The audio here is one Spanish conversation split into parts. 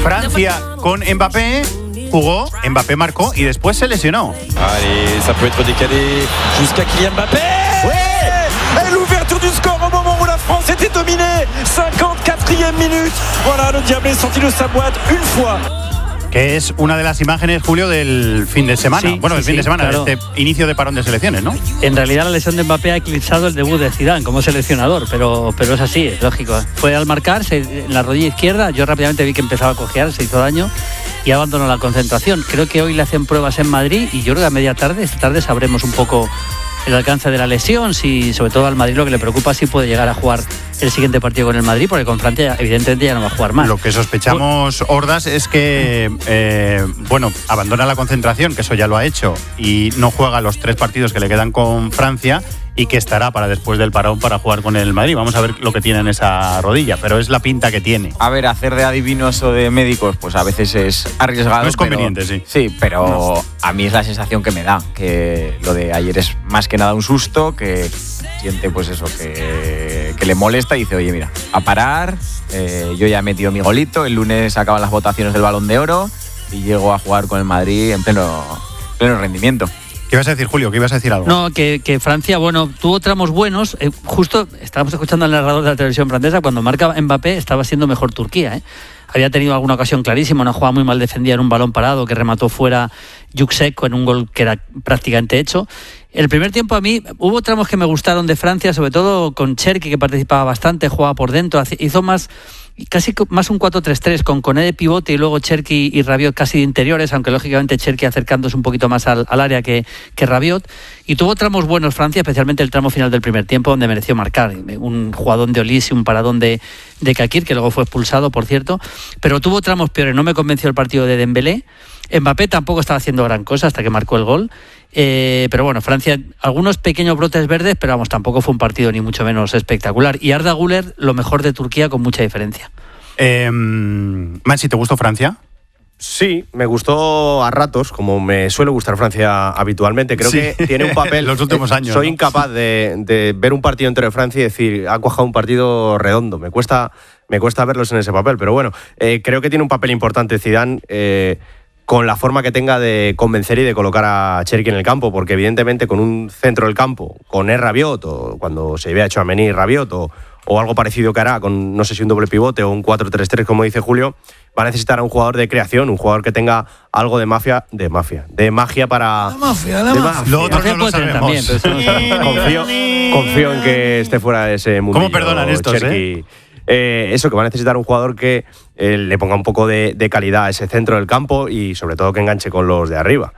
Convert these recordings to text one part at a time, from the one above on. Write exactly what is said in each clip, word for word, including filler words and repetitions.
Francia con Mbappé jugó, Mbappé marcó y después se lesionó. Allez, ça peut être décalé jusqu'à Kylian Mbappé. Ouais! Et l'ouverture du score au moment où la France était dominée. cinquante-quatrième minute. Voilà, le Diablé sorti de sa boîte une fois. Que es una de las imágenes, Julio, del fin de semana. Sí, bueno, sí, el fin sí, de semana, claro. de este inicio de parón de selecciones, ¿no? En realidad la lesión de Mbappé ha eclipsado el debut de Zidane como seleccionador, pero, pero es así, es lógico. Fue al marcar se, en la rodilla izquierda, yo rápidamente vi que empezaba a cojear, se hizo daño y abandonó la concentración. Creo que hoy le hacen pruebas en Madrid y yo creo que a media tarde, esta tarde sabremos un poco el alcance de la lesión, si sobre todo al Madrid lo que le preocupa si puede llegar a jugar el siguiente partido con el Madrid, porque con Francia evidentemente ya no va a jugar más. Lo que sospechamos, Hordas, es que eh, bueno, abandona la concentración, que eso ya lo ha hecho, y no juega los tres partidos que le quedan con Francia y que estará para después del parón para jugar con el Madrid. Vamos a ver lo que tiene en esa rodilla, pero es la pinta que tiene. A ver, hacer de adivinos o de médicos, pues a veces es arriesgado. No es conveniente, pero, sí. Sí, pero no. A mí es la sensación que me da, que lo de ayer es más que nada un susto, que siente pues eso, que, que le molesta y dice, oye, mira, a parar, eh, yo ya he metido mi golito, el lunes acaban las votaciones del Balón de Oro y llego a jugar con el Madrid en pleno, pleno rendimiento. ¿Qué ibas a decir, Julio? ¿Qué ibas a decir algo? No, que, que Francia, bueno, tuvo tramos buenos. Eh, justo estábamos escuchando al narrador de la televisión francesa, cuando marca Mbappé estaba siendo mejor Turquía, ¿eh? Había tenido alguna ocasión clarísima, una jugada muy mal defendida en un balón parado que remató fuera Yuksek en un gol que era prácticamente hecho. El primer tiempo a mí hubo tramos que me gustaron de Francia, sobre todo con Cherki, que participaba bastante, jugaba por dentro, hizo más casi más un cuatro tres tres con Koné de pivote y luego Cherki y Rabiot casi de interiores, aunque lógicamente Cherki acercándose un poquito más al, al área que, que Rabiot, y tuvo tramos buenos Francia, especialmente el tramo final del primer tiempo donde mereció marcar, un jugadón de Olise y un paradón de, de Kakir, que luego fue expulsado, por cierto, pero tuvo tramos peores. No me convenció el partido de Dembélé. Mbappé tampoco estaba haciendo gran cosa hasta que marcó el gol, eh, pero bueno, Francia, algunos pequeños brotes verdes, pero vamos, tampoco fue un partido ni mucho menos espectacular. Y Arda Güler, lo mejor de Turquía con mucha diferencia. Eh, Mansi, ¿te gustó Francia? Sí, me gustó a ratos, como me suele gustar Francia habitualmente. Creo sí. que tiene un papel... Los últimos años. Soy ¿no? incapaz de, de ver un partido entero de Francia y decir, ha cuajado un partido redondo. Me cuesta, me cuesta verlos en ese papel, pero bueno, eh, creo que tiene un papel importante Zidane, eh, con la forma que tenga de convencer y de colocar a Cherki en el campo, porque evidentemente con un centro del campo, con el Rabiot, o cuando se vea Tchouaméni y Rabiot, o, o algo parecido que hará, con no sé si un doble pivote o un cuatro tres tres, como dice Julio, va a necesitar a un jugador de creación, un jugador que tenga algo de mafia, de mafia, de magia para... La mafia, la de mafia. Lo otro no lo sabemos. También, pero eso no sabemos. confío, confío en que esté fuera de ese mundo. ¿Cómo perdonan estos, Cherki. eh? Eh, eso, que va a necesitar un jugador que eh, le ponga un poco de, de calidad a ese centro del campo y sobre todo que enganche con los de arriba.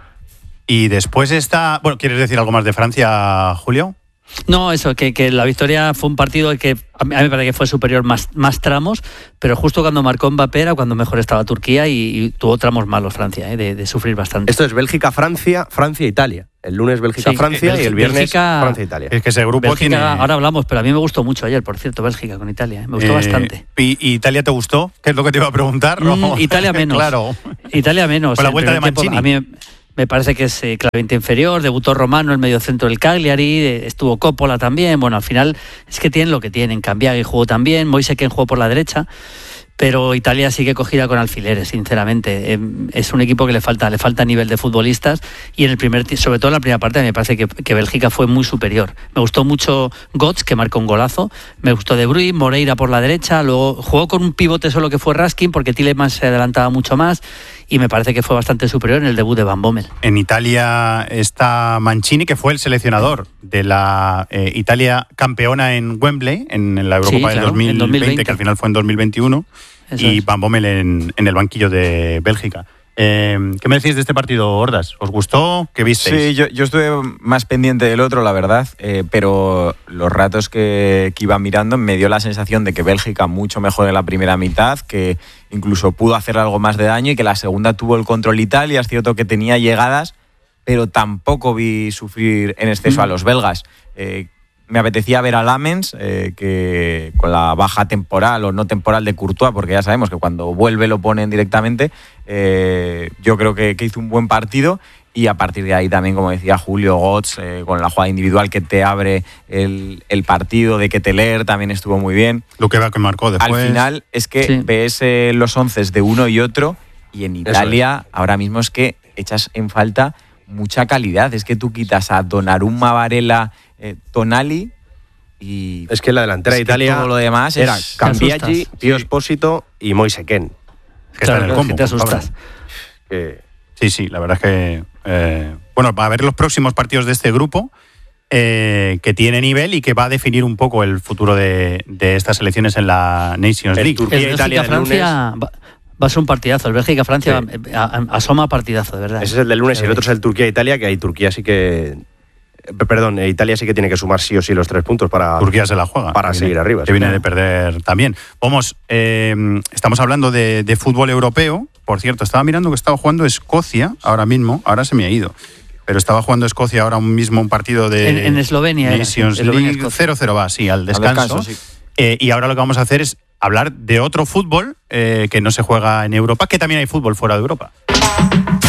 Y después está... Bueno, ¿quieres decir algo más de Francia, Julio? No, eso, que, que la victoria fue un partido que a mí me parece que fue superior más, más tramos, pero justo cuando marcó Mbappé era cuando mejor estaba Turquía y, y tuvo tramos malos Francia, ¿eh? de, de sufrir bastante. Esto es Bélgica-Francia, Francia-Italia. El lunes Bélgica-Francia sí, y el viernes Bélgica, Francia-Italia. Es que ese grupo Bélgica, tiene... ahora hablamos, pero a mí me gustó mucho ayer, por cierto, Bélgica con Italia, ¿eh? Me gustó eh, bastante. ¿Y, ¿Y Italia te gustó? ¿Qué es lo que te iba a preguntar? Mm, ¿no? Italia menos. Claro. Italia menos. Con la El vuelta de primer tiempo, Mancini. A mí me parece que es eh, claramente inferior. Debutó Romano, el mediocentro del Cagliari, eh, estuvo Coppola también. Bueno, al final es que tienen lo que tienen. Cambiaghi jugó también, Moise Kean jugó por la derecha. Pero Italia sigue cogida con alfileres, sinceramente. Eh, es un equipo que le falta, le falta nivel de futbolistas y en el primer, sobre todo en la primera parte me parece que, que Bélgica fue muy superior. Me gustó mucho Götze, que marcó un golazo. Me gustó De Bruyne, Moreira por la derecha. Luego jugó con un pivote solo que fue Raskin porque Tielemans se adelantaba mucho más y me parece que fue bastante superior en el debut de Van Bommel. En Italia está Mancini, que fue el seleccionador de la eh, Italia campeona en Wembley, en, en la Eurocopa Sí, del claro, dos mil veinte, en dos mil veinte, que al final fue en dos mil veintiuno. Eso y es. Van Bommel en, en el banquillo de Bélgica. Eh, ¿Qué me decís de este partido, Hordas? ¿Os gustó? ¿Qué visteis? Sí, yo, yo estuve más pendiente del otro, la verdad, eh, pero los ratos que, que iba mirando me dio la sensación de que Bélgica mucho mejor en la primera mitad, que incluso pudo hacer algo más de daño y que la segunda tuvo el control Italia. Es cierto que tenía llegadas, pero tampoco vi sufrir en exceso a los belgas. Eh, Me apetecía ver a Lamens, eh, que con la baja temporal o no temporal de Courtois, porque ya sabemos que cuando vuelve lo ponen directamente. Eh, yo creo que, que hizo un buen partido y a partir de ahí también, como decía Julio, Götze, eh, con la jugada individual que te abre el, el partido, de Ketelaere también estuvo muy bien. Luque que marcó después. Al final es que Sí. ves eh, los once de uno y otro, y en Italia es. ahora mismo es que echas en falta mucha calidad. Es que tú quitas a Donnarumma, Varela, eh, Tonali y... Es que la delantera de es que Italia todo lo demás era es... Cambiaggi, asustas. Pío Espósito y Moise Kean. Que está en el Claro, combo, que te por favor. asustas. Que- Sí, sí, la verdad es que... eh, bueno, va a ver los próximos partidos de este grupo, eh, que tiene nivel y que va a definir un poco el futuro de, de estas elecciones en la Nations El League. Turquía- El Italia del Bélgica-Francia va, va a ser un partidazo. El Bélgica-Francia Sí. eh, a- a- asoma partidazo, de verdad. Ese es el del lunes y el otro es el Turquía-Italia, que ahí Turquía sí que... eh, Perdón, eh, Italia sí que tiene que sumar sí o sí los tres puntos para... Turquía se la juega. para que seguir viene- arriba, Que sí. viene de perder también. Vamos, eh, estamos hablando de, de fútbol europeo. Por cierto, estaba mirando que estaba jugando Escocia ahora mismo. Ahora se me ha ido. Pero estaba jugando Escocia ahora mismo un partido de En- en Eslovenia era, Nations sí, Eslovenia, League. Escocia. cero cero va, sí, al descanso. descanso, sí. Eh, y ahora lo que vamos a hacer es hablar de otro fútbol eh, que no se juega en Europa, que también hay fútbol fuera de Europa.